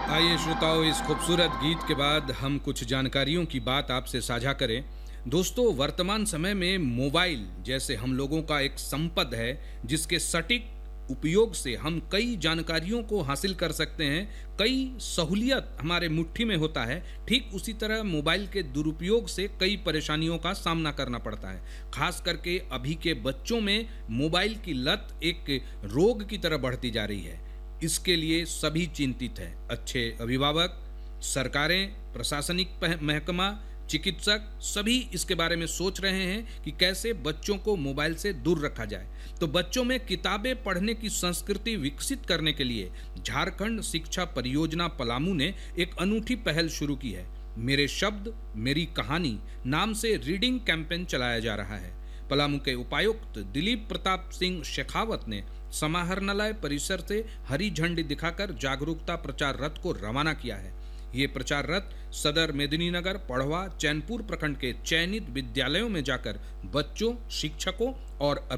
आइए श्रोताओं, इस खूबसूरत गीत के बाद हम कुछ जानकारियों की बात आपसे साझा करें। दोस्तों, वर्तमान समय में मोबाइल जैसे हम लोगों का एक संपद है, जिसके सटीक उपयोग से हम कई जानकारियों को हासिल कर सकते हैं, कई सहूलियत हमारे मुट्ठी में होता है। ठीक उसी तरह मोबाइल के दुरुपयोग से कई परेशानियों का सामना करना पड़ता है। खास करके अभी के बच्चों में मोबाइल की लत एक रोग की तरह बढ़ती जा रही है। इसके लिए सभी चिंतित हैं, अच्छे अभिभावक, सरकारें, प्रशासनिक महकमा, चिकित्सक, सभी इसके बारे में सोच रहे हैं कि कैसे बच्चों को मोबाइल से दूर रखा जाए। तो बच्चों में किताबें पढ़ने की संस्कृति विकसित करने के लिए झारखंड शिक्षा परियोजना पलामू ने एक अनूठी पहल शुरू की है। मेरे शब्द मेरी कहानी नाम से रीडिंग कैंपेन चलाया जा रहा है। पलामू के उपायुक्त दिलीप प्रताप सिंह शेखावत ने समाहरणालय परिसर से हरी झंडी दिखाकर जागरूकता प्रचार रथ को रवाना किया है। ये प्रचार रथ सदर मेदिनीनगर, पढ़वा, चैनपुर प्रखंड के चयनित विद्यालयों में जाकर बच्चों, शिक्षकों और